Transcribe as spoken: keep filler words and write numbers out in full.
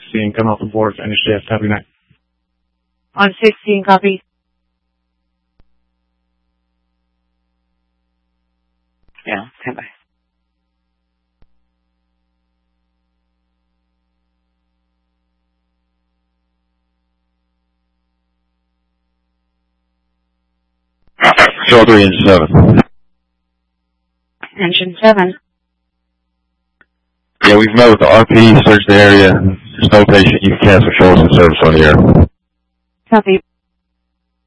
sixteen, come off the board, finish shift. Have a good night. On sixteen, copy. Yeah, stand by. Control three, engine seven. Engine seven. Yeah, we've met with the R P, searched the area. There's no patient. You can cancel controls and service on the air. Copy.